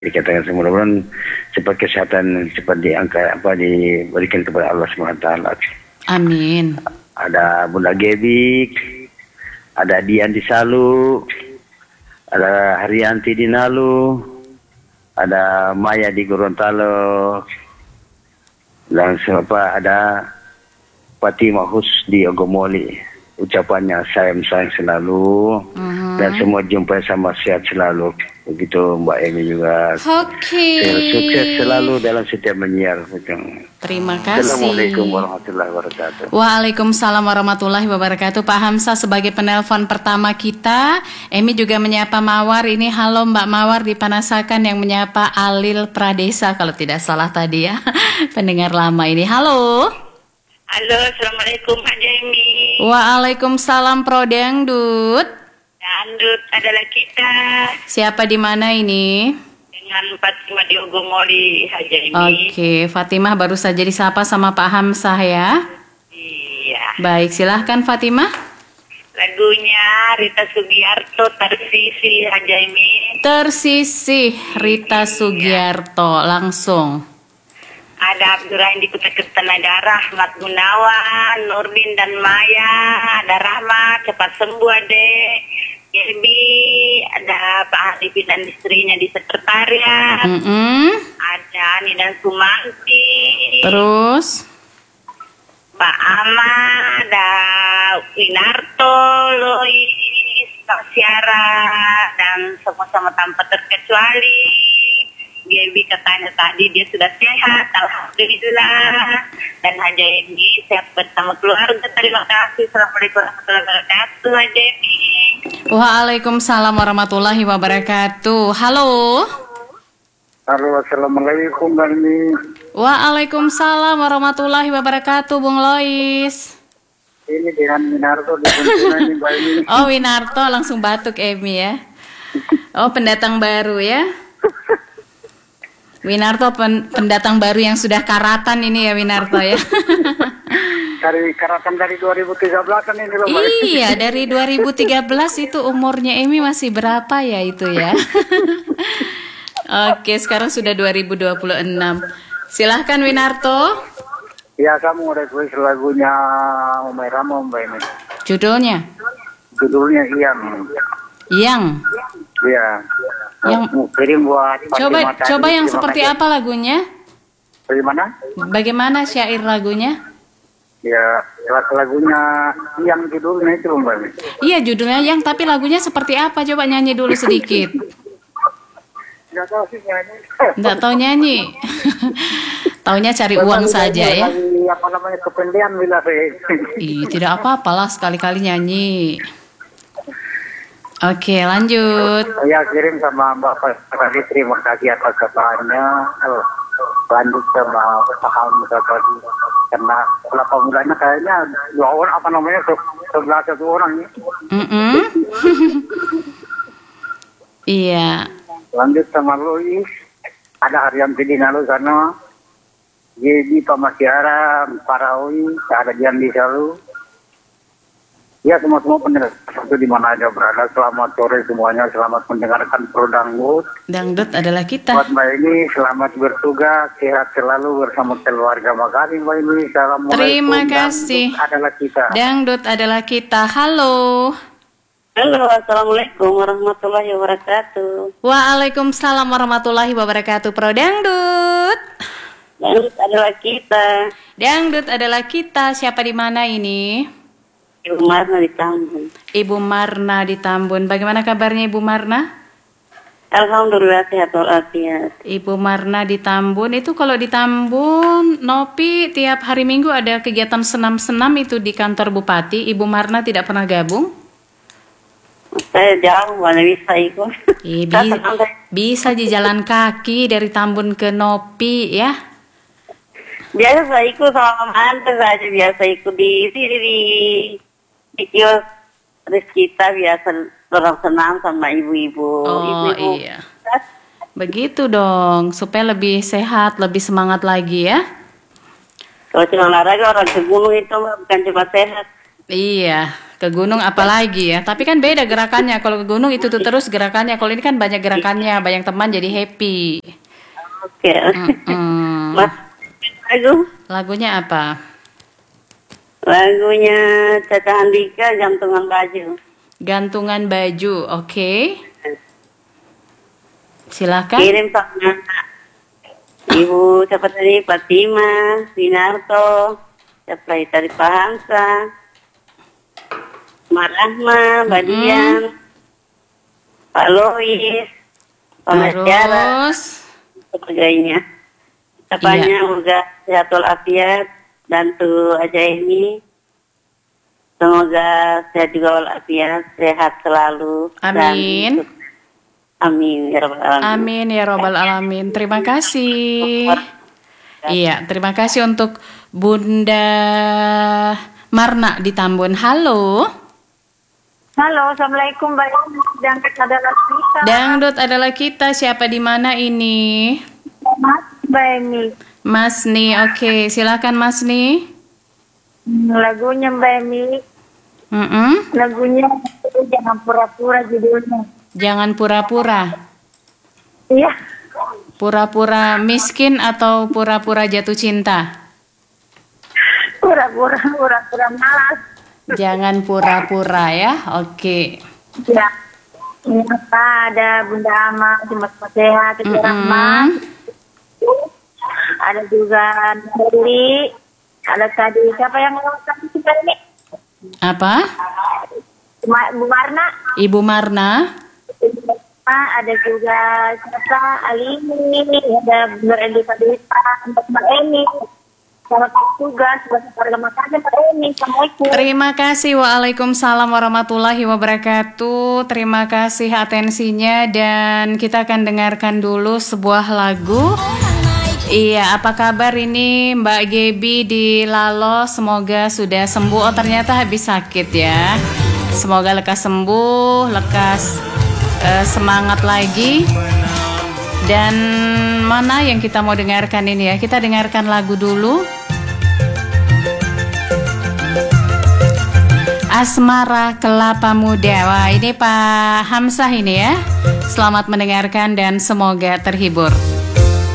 dikatakan mudah-mudahan cepat kesehatan cepat diangkat diberikan kepada Allah SWT. Amin. Ada Bunda Gebik, ada Dian di Salu, ada Haryanti di Nalu, ada Maya di Gorontalo, dan ada Fatimah Hus di Ogomoli. Ucapannya sayang selalu dan semua jumpa sama sehat selalu. Begitu Mbak Emi juga. Oke. Sukses selalu dalam setiap menyiar. Terima kasih. Assalamualaikum warahmatullahi wabarakatuh. Waalaikumsalam warahmatullahi wabarakatuh. Pak Hamzah sebagai penelpon pertama kita, Emi juga menyapa Mawar. Ini halo Mbak Mawar di Panasakan yang menyapa Alil Pradesa kalau tidak salah tadi ya. Pendengar lama ini. Halo. Halo, assalamualaikum Pak Emi. Waalaikumsalam Pro Dangdut. Dangdut adalah kita. Siapa di mana ini? Dengan Fatimah di Ogomoli, Haja Emi. Oke, Fatimah baru saja disapa sama Pak Hamzah ya. Iya. Baik, silahkan Fatimah. Lagunya Rita Sugiarto, Tersisih, Haja Emi. Tersisih, Rita Sugiarto, langsung. Ada Abdurrahim di Kuta Kertan, ada Rahmat Gunawan, Nurdin dan Maya, ada Rahmat, cepat sembuh adek. Gebi, ada Pak Arifin dan istrinya di sekretariat. Ada Ani dan Sumanti. Terus? Pak Ahmad, ada Winarto, Lois, Pak Syara, dan semua-sama tanpa terkecuali. Gaby katanya tadi dia sudah sehat, alhamdulillah. Dan Haja Emi sehat bersama keluarga. Terima kasih. Assalamualaikum warahmatullahi wabarakatuh, Haja Emi. Waalaikumsalam warahmatullahi wabarakatuh. Halo. Halo, assalamualaikum Bang. Waalaikumsalam warahmatullahi wabarakatuh, Bung Lois. Ini dengan Winarto di Buntunan ini Mbak Emi. Oh, Winarto langsung batuk Emi ya. Oh, pendatang baru ya. Winarto pendatang baru yang sudah karatan ini ya Winarto ya. Dari karatan dari 2013 ini loh Mbak. Iya, dari 2013 itu umurnya Emi masih berapa ya itu ya. Oke, sekarang sudah 2026. Silahkan Winarto. Ya, kamu udah tulis lagunya Umay Ramo Mbak Emi. Judulnya? Judulnya Yang. Iya. Yang kirim buat coba yang seperti apa lagunya? Bagaimana syair lagunya? Ya, lagunya yang judulnya itu Mbak. Iya, judulnya yang, tapi lagunya seperti apa? Coba nyanyi dulu sedikit. Nggak tahu sih nyanyi. Nggak tahu nyanyi. Taunya cari uang saja ya. Apa namanya kependean bila Ih, tidak apa-apalah sekali-kali nyanyi. Oke, lanjut. Ya, kirim sama Mbak Fadli, terima kasih atas kepalanya. Lanjut sama Pak Hamzah tadi. Karena kelapa mudanya kayaknya 2 orang, apa namanya, 11 orang ya. Iya. Lanjut sama Lois. Ada Haryanti di Nalu sana. Jadi Pak Masyara, Parawi, ada Dian di Salu. Ya, semua pendengar di mana aja berada. Selamat sore semuanya. Selamat mendengarkan Pro Dangdut. Dangdut adalah kita. Buat Mbak Emi, selamat bertugas. Sehat selalu bersama keluarga. Makasih Mbak Emi. Assalamualaikum. Terima kasih. Dangdut adalah kita. Dangdut adalah kita. Halo. Halo, assalamualaikum warahmatullahi wabarakatuh. Waalaikumsalam warahmatullahi wabarakatuh. Pro Dangdut. Dangdut adalah kita. Dangdut adalah kita. Siapa di mana ini? Ibu Marna di Tambun. Ibu Marna di Tambun. Bagaimana kabarnya Ibu Marna? Alhamdulillah sehat walafiat. Ibu Marna di Tambun. Itu kalau di Tambun, Nopi tiap hari Minggu ada kegiatan senam-senam itu di kantor Bupati. Ibu Marna tidak pernah gabung? Saya jauh, mana bisa ikut. Bisa di jalan kaki dari Tambun ke Nopi ya. Biasa saya ikut sama mantu saja, biasa ikut di sini di kios kita biasa orang senam sama ibu-ibu. Oh iya. Begitu dong, supaya lebih sehat, lebih semangat lagi ya. Kalau cuma olahraga orang ke gunung itu bukan cuma sehat. Iya, Ke gunung apalagi ya. Tapi kan beda gerakannya. Kalau ke gunung itu tuh terus gerakannya. Kalau ini kan banyak gerakannya, banyak teman jadi happy. Oke. Mas, Lagunya apa? lagunya Caca Andika, Gantungan Baju. Gantungan baju, oke. Silakan. Kirim sama Ibu siapa tadi? Fatima, Winarto, siapa tadi Pak Hamsa, Mbak Rahma, Mbak Dian, Pak Lois, Pak Masyara, Terus sebagainya. Tepatnya semoga sehat walafiat, bantu aja ini. Semoga sehat juga walafiat, sehat selalu. amin. Dan, amin ya rabbal alamin. Amin ya robbal alamin. Terima kasih. Iya, terima kasih untuk Bunda Marna di Tambun. Halo. Halo, assalamualaikum Mbak. Dangdut adalah kita. Dangdut adalah kita. Siapa di mana ini? Mas Mbak Mas Ni. Oke, silakan Mas Ni. Lagunya Mbak Emi. Lagunya Jangan Pura-Pura judulnya. Jangan pura-pura. Iya. Pura-pura miskin atau pura-pura jatuh cinta? Pura-pura malas. Jangan pura-pura ya. Oke. Ya. Ini apa? Ada Bunda Ama, Mas Sehat, Rahman. Ada juga Nuri. Ada tadi siapa yang ngelakukan kita ini? Apa? Bu Marna. Ibu Marna. Ada juga siapa? Alini. Ada Nur Endi Fadita. Untuk Mbak Eni. Selamat tugas buat keluarga makanya Mbak Eni. Assalamualaikum. Terima kasih. Waalaikumsalam warahmatullahi wabarakatuh. Terima kasih atensinya dan kita akan dengarkan dulu sebuah lagu. Iya, apa kabar ini Mbak Gebi di Lalo? Semoga sudah sembuh. Oh, ternyata habis sakit ya. Semoga lekas sembuh, lekas semangat lagi. Dan mana yang kita mau dengarkan ini ya? Kita dengarkan lagu dulu. Asmara Kelapa Muda. Wah, ini Pak Hamzah ini ya. Selamat mendengarkan dan semoga terhibur.